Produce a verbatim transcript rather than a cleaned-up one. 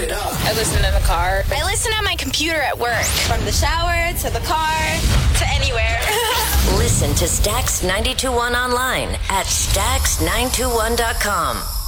it up. I listen in the car. I listen on my computer at work. From the shower to the car to anywhere. Listen to Stax ninety-two point one online at stax nine two one dot com.